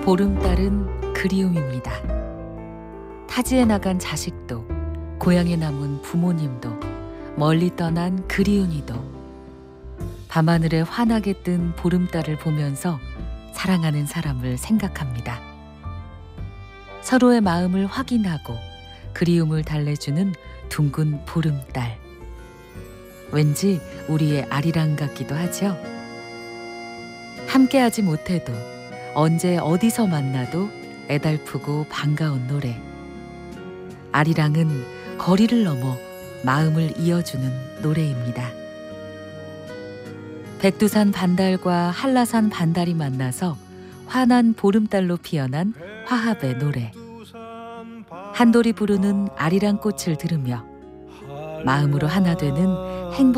보름달은 그리움입니다. 타지에 나간 자식도, 고향에 남은 부모님도, 멀리 떠난 그리운이도 밤하늘에 환하게 뜬 보름달을 보면서 사랑하는 사람을 생각합니다. 서로의 마음을 확인하고 그리움을 달래주는 둥근 보름달. 왠지 우리의 아리랑 같기도 하죠. 함께하지 못해도 언제 어디서 만나도 애달프고 반가운 노래. 아리랑은 거리를 넘어 마음을 이어주는 노래입니다. 백두산 반달과 한라산 반달이 만나서 환한 보름달로 피어난 화합의 노래. 한돌이 부르는 아리랑 꽃을 들으며 마음으로 하나 되는 행복